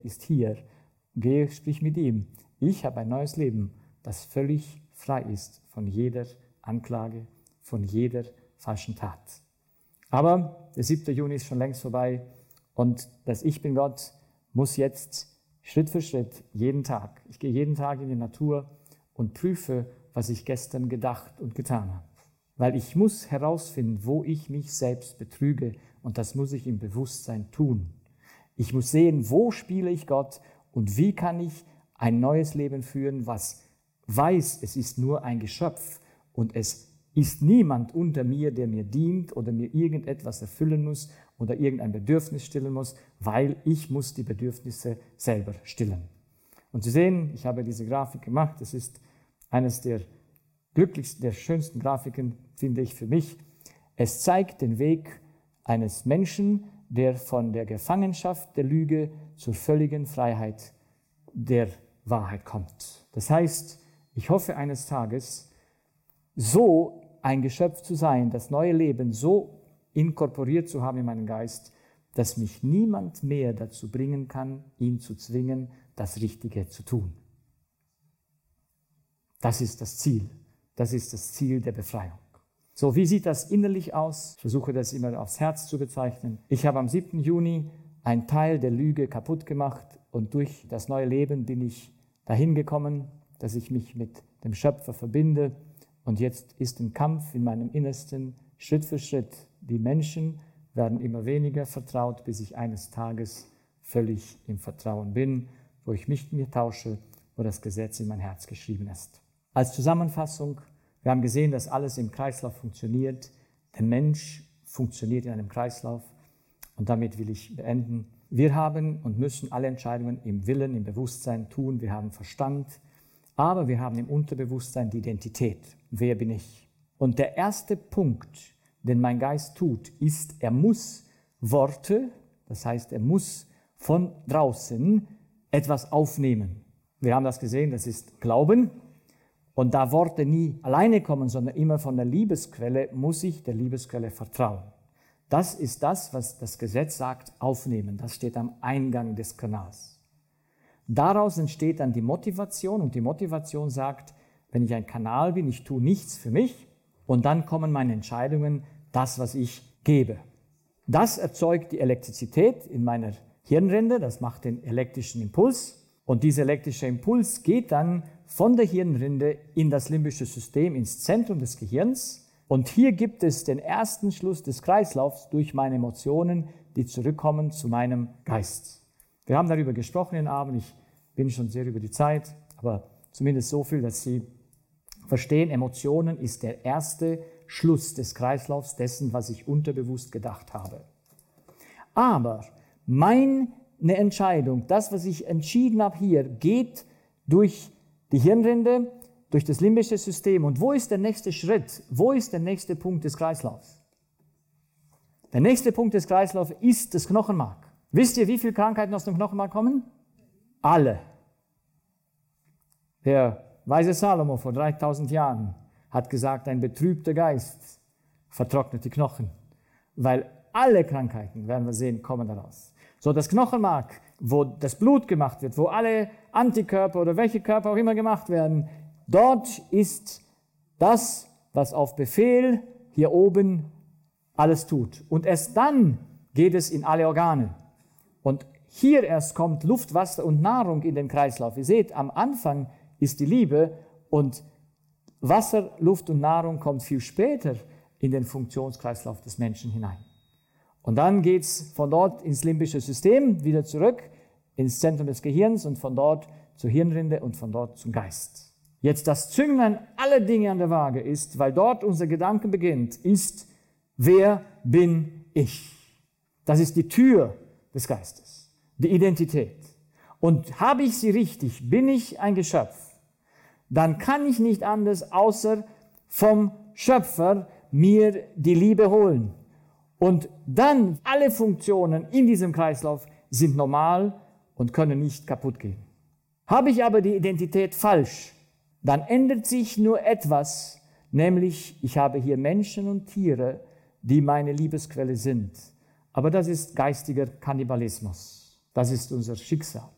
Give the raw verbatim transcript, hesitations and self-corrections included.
ist hier. Gehe, sprich mit ihm. Ich habe ein neues Leben, das völlig frei ist von jeder Anklage, von jeder falschen Tat. Aber der siebte Juni ist schon längst vorbei und das Ich bin Gott muss jetzt Schritt für Schritt, jeden Tag, ich gehe jeden Tag in die Natur und prüfe, was ich gestern gedacht und getan habe. Weil ich muss herausfinden, wo ich mich selbst betrüge und das muss ich im Bewusstsein tun. Ich muss sehen, wo spiele ich Gott und wie kann ich ein neues Leben führen, was weiß, es ist nur ein Geschöpf und es ist niemand unter mir, der mir dient oder mir irgendetwas erfüllen muss oder irgendein Bedürfnis stillen muss, weil ich muss die Bedürfnisse selber stillen. Und Sie sehen, ich habe diese Grafik gemacht, das ist eines der glücklichsten, der schönsten Grafiken, finde ich für mich. Es zeigt den Weg eines Menschen, der von der Gefangenschaft der Lüge zur völligen Freiheit der Wahrheit kommt. Das heißt, ich hoffe eines Tages, so ein Geschöpf zu sein, das neue Leben so inkorporiert zu haben in meinen Geist, dass mich niemand mehr dazu bringen kann, ihn zu zwingen, das Richtige zu tun. Das ist das Ziel. Das ist das Ziel der Befreiung. So, wie sieht das innerlich aus? Ich versuche das immer aufs Herz zu bezeichnen. Ich habe am siebten Juni einen Teil der Lüge kaputt gemacht und durch das neue Leben bin ich dahin gekommen, dass ich mich mit dem Schöpfer verbinde. Und jetzt ist ein Kampf in meinem Innersten, Schritt für Schritt. Die Menschen werden immer weniger vertraut, bis ich eines Tages völlig im Vertrauen bin, wo ich mich mit mir tausche, wo das Gesetz in mein Herz geschrieben ist. Als Zusammenfassung, wir haben gesehen, dass alles im Kreislauf funktioniert. Der Mensch funktioniert in einem Kreislauf. Und damit will ich beenden. Wir haben und müssen alle Entscheidungen im Willen, im Bewusstsein tun. Wir haben Verstand, aber wir haben im Unterbewusstsein die Identität. Wer bin ich? Und der erste Punkt, den mein Geist tut, ist, er muss Worte, das heißt, er muss von draußen etwas aufnehmen. Wir haben das gesehen, das ist Glauben. Und da Worte nie alleine kommen, sondern immer von der Liebesquelle, muss ich der Liebesquelle vertrauen. Das ist das, was das Gesetz sagt, aufnehmen. Das steht am Eingang des Kanals. Daraus entsteht dann die Motivation und die Motivation sagt, wenn ich ein Kanal bin, ich tue nichts für mich und dann kommen meine Entscheidungen, das, was ich gebe. Das erzeugt die Elektrizität in meiner Hirnrinde, das macht den elektrischen Impuls und dieser elektrische Impuls geht dann von der Hirnrinde in das limbische System, ins Zentrum des Gehirns. Und hier gibt es den ersten Schluss des Kreislaufs durch meine Emotionen, die zurückkommen zu meinem Geist. Wir haben darüber gesprochen den Abend, ich bin schon sehr über die Zeit, aber zumindest so viel, dass Sie verstehen, Emotionen ist der erste Schluss des Kreislaufs dessen, was ich unterbewusst gedacht habe. Aber meine Entscheidung, das, was ich entschieden habe hier, geht durch die Hirnrinde, durch das limbische System. Und wo ist der nächste Schritt? Wo ist der nächste Punkt des Kreislaufs? Der nächste Punkt des Kreislaufs ist das Knochenmark. Wisst ihr, wie viele Krankheiten aus dem Knochenmark kommen? Alle. Der weise Salomo vor dreitausend Jahren hat gesagt, ein betrübter Geist vertrocknet die Knochen. Weil alle Krankheiten, werden wir sehen, kommen daraus. So, das Knochenmark, wo das Blut gemacht wird, wo alle Antikörper oder welche Körper auch immer gemacht werden, dort ist das, was auf Befehl hier oben alles tut. Und erst dann geht es in alle Organe. Und hier erst kommt Luft, Wasser und Nahrung in den Kreislauf. Ihr seht, am Anfang ist die Liebe und Wasser, Luft und Nahrung kommt viel später in den Funktionskreislauf des Menschen hinein. Und dann geht es von dort ins limbische System, wieder zurück ins Zentrum des Gehirns und von dort zur Hirnrinde und von dort zum Geist. Jetzt das Zünglein aller Dinge an der Waage ist, weil dort unser Gedanke beginnt, ist, wer bin ich? Das ist die Tür des Geistes, die Identität. Und habe ich sie richtig, bin ich ein Geschöpf, dann kann ich nicht anders, außer vom Schöpfer mir die Liebe holen. Und dann alle Funktionen in diesem Kreislauf sind normal und können nicht kaputt gehen. Habe ich aber die Identität falsch, dann ändert sich nur etwas, nämlich ich habe hier Menschen und Tiere, die meine Liebesquelle sind. Aber das ist geistiger Kannibalismus. Das ist unser Schicksal.